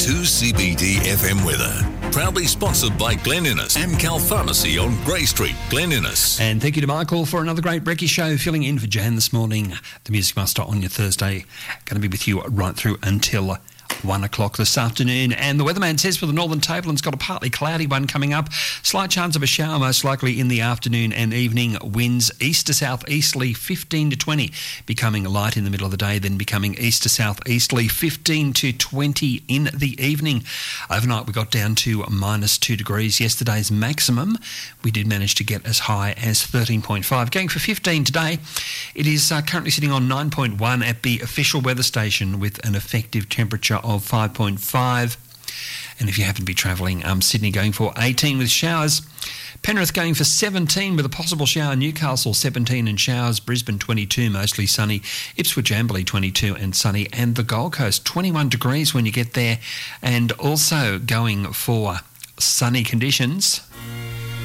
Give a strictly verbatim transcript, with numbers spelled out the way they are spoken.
two C B D F M weather. Proudly sponsored by Glen Innes and Cal Pharmacy on Grey Street, Glen Innes. And thank you to Michael for another great brekkie show, filling in for Jan this morning. The Music Master on your Thursday. Going to be with you right through until one o'clock this afternoon. And the weatherman says for the Northern Tableland's got a partly cloudy one coming up. Slight chance of a shower most likely in the afternoon and evening. Winds east to southeasterly fifteen to twenty, becoming light in the middle of the day, then becoming east to southeasterly fifteen to twenty in the evening. Overnight we got down to minus two degrees. Yesterday's maximum we did manage to get as high as thirteen point five. Going for fifteen today. It is uh, currently sitting on nine point one at the official weather station with an effective temperature of five point five. And if you happen to be travelling, um, Sydney going for eighteen with showers. Penrith going for seventeen with a possible shower. Newcastle seventeen and showers. Brisbane twenty-two, mostly sunny. Ipswich Amberley twenty-two and sunny. And the Gold Coast twenty-one degrees when you get there. And also going for sunny conditions.